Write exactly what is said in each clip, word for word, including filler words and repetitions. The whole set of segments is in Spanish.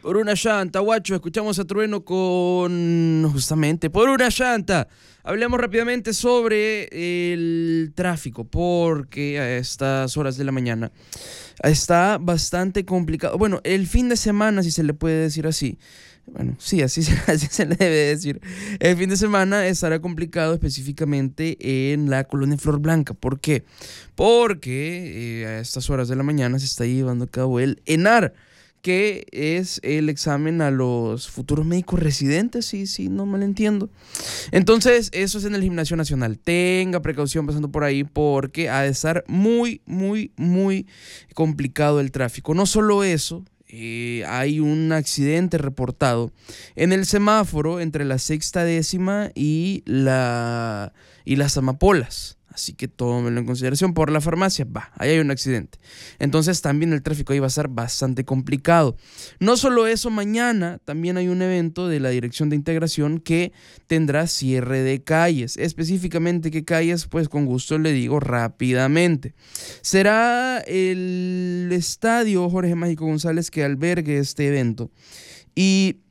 Por una llanta, guacho, escuchamos a Trueno con... justamente, por una llanta. Hablemos rápidamente sobre el tráfico, porque a estas horas de la mañana está bastante complicado. Bueno, el fin de semana, si se le puede decir así. Bueno, sí, así se, así se le debe decir. El fin de semana estará complicado específicamente en la colonia Flor Blanca. ¿Por qué? Porque eh, a estas horas de la mañana se está llevando a cabo el ENAR, que es el examen a los futuros médicos residentes, sí, sí, no mal entiendo. Entonces, eso es en el Gimnasio Nacional. Tenga precaución pasando por ahí porque ha de estar muy, muy, muy complicado el tráfico. No solo eso, eh, hay un accidente reportado en el semáforo entre la sexta décima y, la, y las amapolas. Así que tómenlo en consideración. Por la farmacia, va, ahí hay un accidente. Entonces también el tráfico ahí va a estar bastante complicado. No solo eso, mañana también hay un evento de la Dirección de Integración que tendrá cierre de calles. Específicamente, ¿qué calles? Pues con gusto le digo rápidamente. Será el Estadio Jorge Mágico González que albergue este evento. Y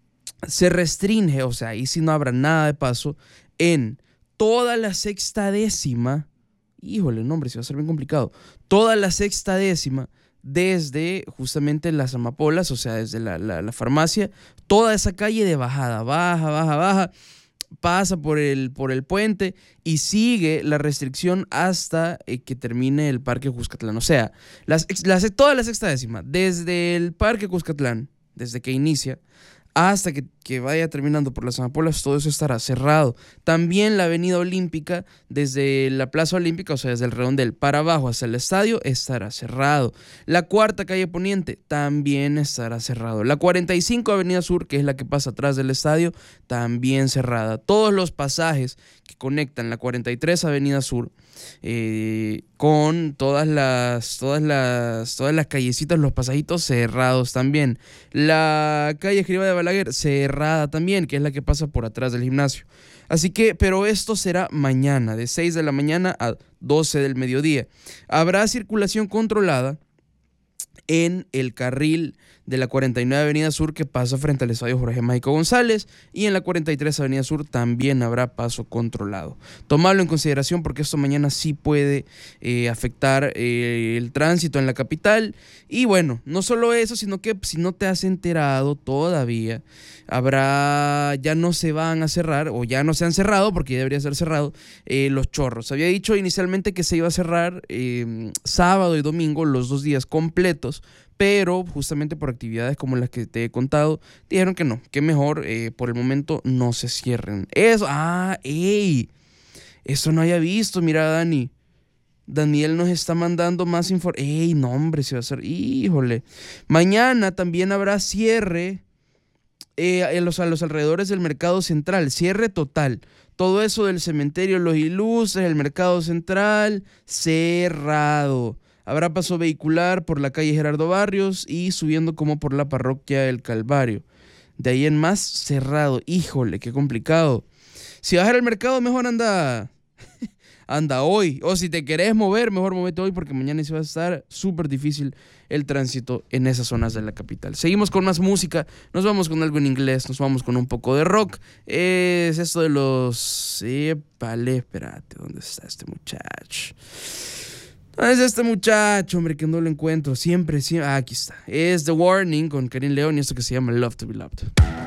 se restringe, o sea, ahí sí no habrá nada de paso, en toda la sexta décima, híjole, no, hombre, se va a ser bien complicado. Toda la sexta décima, desde justamente las amapolas, o sea, desde la, la, la farmacia, toda esa calle de bajada, baja, baja, baja, pasa por el, por el puente y sigue la restricción hasta eh, que termine el Parque Cuscatlán. O sea, las, las, toda la sexta décima, desde el Parque Cuscatlán, desde que inicia, hasta que, que vaya terminando por las amapolas, todo eso estará cerrado. También la avenida Olímpica, desde la Plaza Olímpica, o sea, desde el Redondel para abajo hasta el estadio, estará cerrado. La cuarta calle Poniente también estará cerrado. La cuarenta y cinco avenida Sur, que es la que pasa atrás del estadio, también cerrada. Todos los pasajes que conectan la cuarenta y tres avenida Sur eh, con todas las, todas las, todas las callecitas, los pasajitos cerrados también. La calle Escriba de Balaguer cerrada también, que es la que pasa por atrás del gimnasio. Así que, pero esto será mañana, de seis de la mañana a doce del mediodía. Habrá circulación controlada en el carril de la cuarenta y nueve avenida Sur que pasa frente al estadio Jorge Mágico González, y en la cuarenta y tres avenida Sur también habrá paso controlado. Tomarlo en consideración porque esto mañana sí puede eh, afectar eh, el tránsito en la capital. Y bueno, no solo eso, sino que si no te has enterado todavía, habrá, ya no se van a cerrar, o ya no se han cerrado porque ya debería ser cerrado, eh, los Chorros. Había dicho inicialmente que se iba a cerrar eh, sábado y domingo, los dos días completos, pero justamente por actividades como las que te he contado, dijeron que no, que mejor eh, por el momento no se cierren. Eso, ah, ey, eso no había visto, mira, Dani. Daniel nos está mandando más información. Ey, no, hombre, se va a hacer, híjole. Mañana también habrá cierre eh, a, los, a los alrededores del Mercado Central, cierre total. Todo eso del cementerio Los Ilustres, el Mercado Central, cerrado. Habrá paso vehicular por la calle Gerardo Barrios y subiendo como por la parroquia del Calvario. De ahí en más, cerrado. Híjole, qué complicado. Si vas a ir al mercado, mejor anda, anda hoy. O si te querés mover, mejor movete hoy porque mañana sí va a estar súper difícil el tránsito en esas zonas de la capital. Seguimos con más música. Nos vamos con algo en inglés, nos vamos con un poco de rock. Es esto de los... Épale, espérate, ¿dónde está este muchacho? Es este muchacho, hombre, que no lo encuentro. Siempre, siempre. Ah, aquí está. Es The Warning con Karim León y esto que se llama Love to Be Loved.